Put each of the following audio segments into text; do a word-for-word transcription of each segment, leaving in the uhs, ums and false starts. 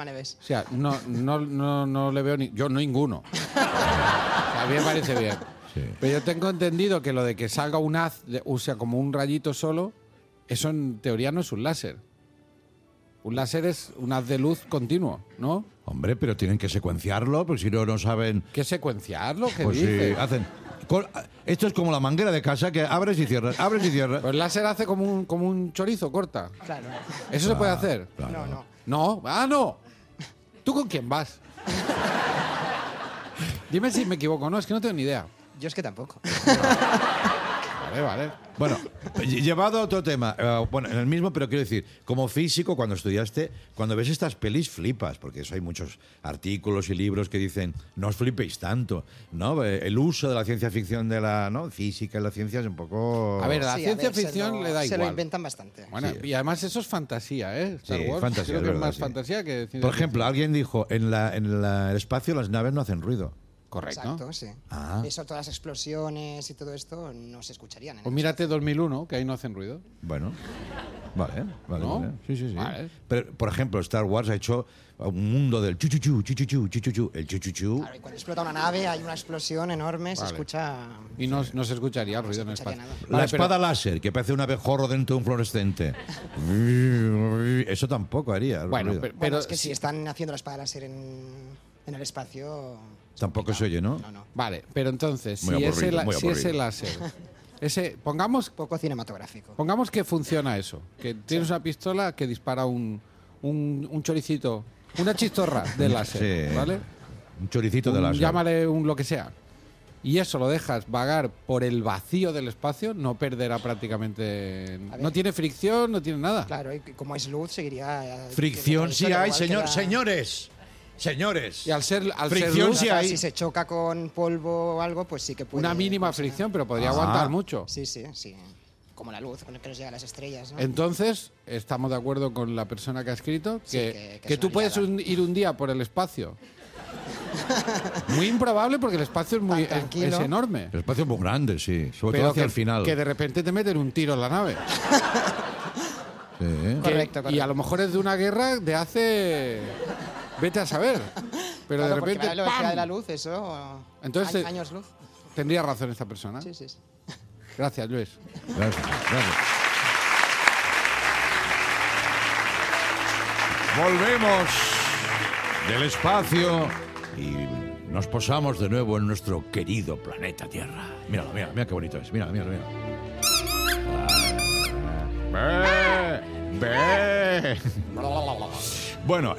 llama Neves. O sea, no, no, no, no le veo ni... Yo ninguno. O sea, a mí me parece bien. Sí. Pero yo tengo entendido que lo de que salga un haz, o sea, como un rayito solo, eso en teoría no es un láser. Un láser es un haz de luz continuo, ¿no? Hombre, pero tienen que secuenciarlo, porque si no, no saben... ¿Qué secuenciarlo? ¿Qué Pues sí, dices? hacen... Col- Esto es como la manguera de casa, que abres y cierras, abres y cierras. Pues el láser hace como un, como un chorizo, corta. Claro. ¿Eso se puede hacer? Claro. No, no. No. ¡Ah, no! ¿Tú con quién vas? Dime si me equivoco. No, es que no tengo ni idea. Yo es que tampoco. Vale, vale. Bueno, lle- llevado a otro tema, eh, bueno, en el mismo, pero quiero decir, como físico, cuando estudiaste, cuando ves estas pelis flipas, porque eso hay muchos artículos y libros que dicen, no os flipéis tanto, ¿no? Eh, El uso de la ciencia ficción de la ¿no? física y la ciencia es un poco... A ver, la Sí, a ciencia ver, se ficción lo- le da Se lo igual. inventan bastante. Bueno, Sí. y además eso es fantasía, ¿eh? Star Sí, Wars, fantasía, creo es que es verdad, más sí. fantasía que ciencia Por ejemplo, ficción. alguien dijo, en, la, en la- el espacio las naves no hacen ruido. Correcto. Exacto, sí. Ah. Eso, todas las explosiones y todo esto no se escucharían. en Pues el mírate dos mil uno, que ahí no hacen ruido. Bueno, vale, vale, ¿No? vale. Sí, sí, sí. Vale. Pero, por ejemplo, Star Wars ha hecho un mundo del chuchuchu, chuchuchu, chuchuchu. El chuchuchu... Claro, y cuando explota una nave hay una explosión enorme, se Vale. escucha... Y no, no se escucharía el ruido se en el escucharía espacio. nada. La Vale, pero- espada láser, que parece un abejorro dentro de un fluorescente. Eso tampoco haría. Bueno, ruido. pero, Bueno, pero es que sí- si están haciendo la espada láser en, en el espacio... es Tampoco complicado. se oye, ¿no? No, no. Vale, pero entonces, Muy si, aburrido, ese, la- muy si ese aburrido. láser, ese, pongamos, Poco cinematográfico. pongamos que funciona eso, que tienes una pistola que dispara un, un, un choricito, una chistorra de láser, Sí. ¿vale? Un choricito de Un- láser. Llámale un lo que sea. Y eso lo dejas vagar por el vacío del espacio, no perderá prácticamente... A ver. No tiene fricción, no tiene nada. Claro, y como es luz seguiría... Fricción sí igual hay, que señor, la- señores. Señores. Y al ser, al ser Fricción luz, sí O sea, hay. si se choca con polvo o algo, pues sí que puede... una mínima pues, fricción, pero podría Ah. aguantar mucho. Sí, sí, sí. Como la luz con la que nos llegan las estrellas, ¿no? Entonces, estamos de acuerdo con la persona que ha escrito que, Sí, que- que que es tú una puedes liada. un- ir un día por el espacio. Muy improbable porque el espacio es, muy, Tan es, tranquilo. es enorme. El espacio es muy grande, sí. Sobre Pero todo hacia que, el final. que de repente te meten un tiro en la nave. Sí. Que- Correcto, Y correcto. a lo mejor es de una guerra de hace... Vete a saber. Pero Claro, de porque repente... la velocidad ¡pam! de la luz, eso... Entonces- a- años luz. Tendría razón esta persona. Sí, sí, sí. Gracias, Luis. Gracias, gracias. Volvemos del espacio y nos posamos de nuevo en nuestro querido planeta Tierra. Míralo, mira, mira qué bonito es. Mira, mira, mira. Ve, ve. Bueno,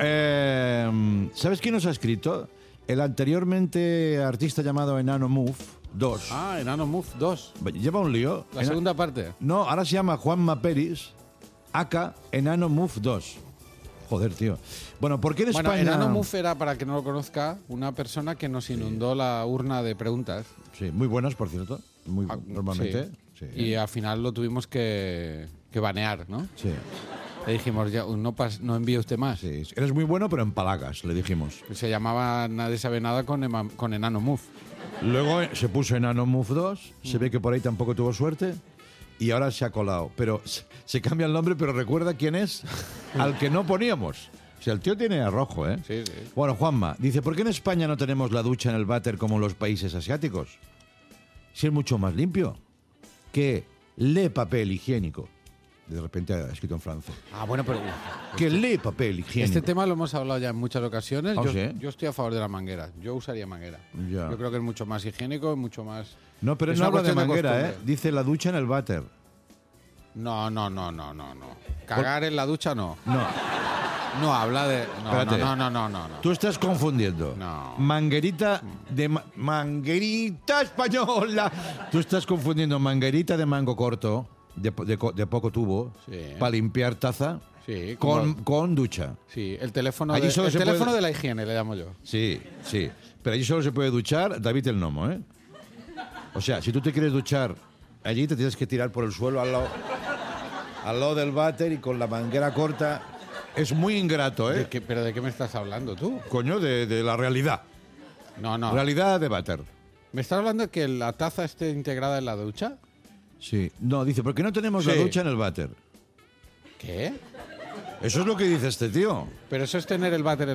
eh, ¿sabes quién nos ha escrito? El anteriormente artista llamado Enano Move dos. Ah, Enano Move dos. Lleva un lío. La Ena- segunda parte. No, ahora se llama Juanma Peris, aka Enano Move dos. Joder, tío. Bueno, ¿por qué en Bueno, España...? Enano Move era, para que no lo conozca, una persona que nos inundó la urna de preguntas. Sí, muy buenas, por cierto. Muy Ah, normalmente. sí. Sí. Y al final lo tuvimos que, que banear, ¿no? Sí, Le dijimos, ya, no, pas- no envíe usted más. sí. Eres muy bueno, pero en palagas, le dijimos. Se llamaba Nadie sabe nada con, Ema- con Enano Move. Luego eh, se puso Enano Move dos. Se ve que por ahí tampoco tuvo suerte. Y ahora se ha colado. Pero se- se cambia el nombre, pero recuerda quién es al que no poníamos. O sea, el tío tiene a rojo, ¿eh? Sí, sí. Bueno, Juanma, dice, ¿por qué en España no tenemos la ducha en el váter como en los países asiáticos? Si es mucho más limpio que le papel higiénico. De repente ha escrito en francés. Ah, bueno, pero Que le papel higiénico. este tema lo hemos hablado ya en muchas ocasiones. ¿Ah, yo, sí? yo estoy a favor de la manguera. Yo usaría manguera. Ya. Yo creo que es mucho más higiénico, mucho más... No, pero es no una habla de cuestión manguera, ¿eh? costumbre. Dice la ducha en el váter. No, no, no, no, no, no. Cagar en la ducha no. No, No habla de... No, Espérate. no, no, no, no, no. tú estás confundiendo. No. Manguerita de... ma- manguerita española. Tú estás confundiendo manguerita de mango corto, de, po- de co- de poco tubo, Sí. para limpiar taza, Sí, con, como- con ducha. Sí, el teléfono, Allí de, solo el se teléfono puede- de la higiene, le llamo yo. Sí, sí. Pero allí solo se puede duchar David el Nomo, ¿eh? O sea, si tú te quieres duchar allí, te tienes que tirar por el suelo al lado, al lado del váter y con la manguera corta. Es muy ingrato, ¿De ¿eh? qué- ¿Pero de qué me estás hablando tú? Coño, de, de la realidad. No, no. Realidad de váter. ¿Me estás hablando de que la taza esté integrada en la ducha? Sí. No, dice, ¿por qué no tenemos la Sí. ducha en el váter? ¿Qué? Eso es lo que dice este tío. Pero eso es tener el váter